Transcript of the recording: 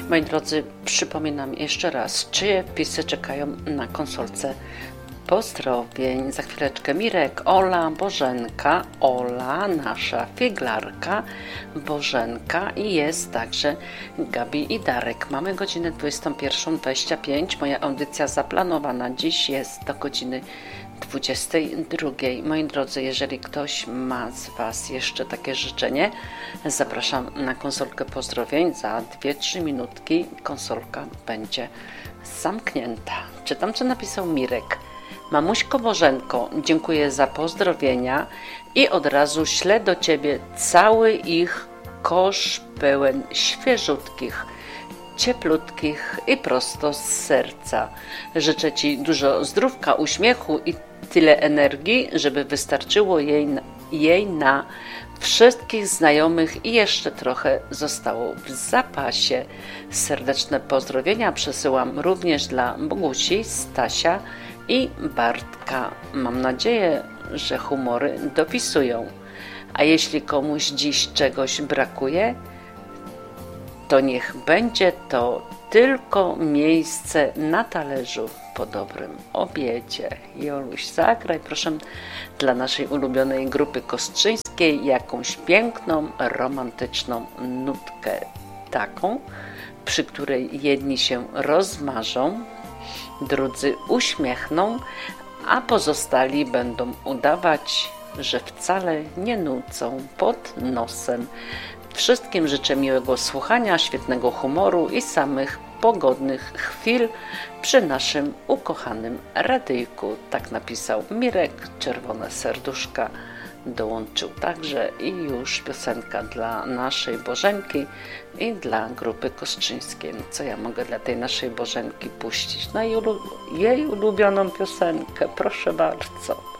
Moi drodzy, przypominam jeszcze raz, czyje wpisy czekają na konsolce pozdrowień. Za chwileczkę Mirek, Ola, Bożenka, Ola, nasza figlarka, Bożenka i jest także Gabi i Darek. Mamy godzinę 21:25. Moja audycja zaplanowana dziś jest do godziny 22. Moi drodzy, jeżeli ktoś ma z Was jeszcze takie życzenie, zapraszam na konsolkę pozdrowień. Za 2-3 minutki konsolka będzie zamknięta. Czytam, co napisał Mirek. Mamuśko Bożenko, dziękuję za pozdrowienia i od razu ślę do Ciebie cały ich kosz pełen świeżutkich, cieplutkich i prosto z serca. Życzę Ci dużo zdrówka, uśmiechu i tyle energii, żeby wystarczyło jej na wszystkich znajomych i jeszcze trochę zostało w zapasie. Serdeczne pozdrowienia przesyłam również dla Bogusi, Stasia i Bartka. Mam nadzieję, że humory dopisują. A jeśli komuś dziś czegoś brakuje, to niech będzie to tylko miejsce na talerzu po dobrym obiedzie. Joluś, zagraj proszę dla naszej ulubionej grupy kostrzyńskiej jakąś piękną, romantyczną nutkę. Taką, przy której jedni się rozmarzą, drudzy uśmiechną, a pozostali będą udawać, że wcale nie nucą pod nosem. Wszystkim życzę miłego słuchania, świetnego humoru i samych pogodnych chwil przy naszym ukochanym radyjku. Tak napisał Mirek, czerwone serduszka dołączył także i już piosenka dla naszej Bożenki i dla grupy kostrzyńskiej. Co ja mogę dla tej naszej Bożenki puścić? Jej ulubioną piosenkę, proszę bardzo.